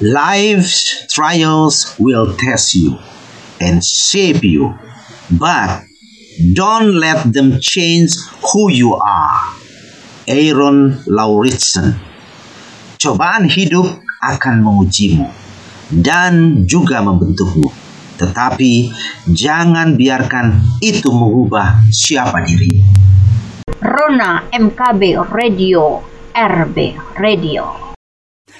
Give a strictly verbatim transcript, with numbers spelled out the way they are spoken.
Life's trials will test you and shape you, but don't let them change who you are. Aaron Lauritsen. Cobaan hidup akan mengujimu dan juga membentukmu, tetapi jangan biarkan itu mengubah siapa dirimu. Rona M K B Radio, R B Radio.